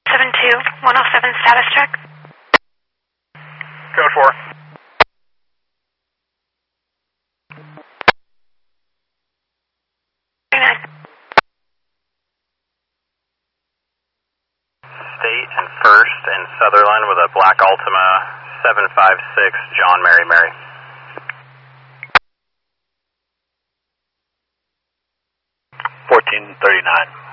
72-107 status check. Code 4. State and First and Sutherland with a black Altima 756 John Mary Mary. $14.39.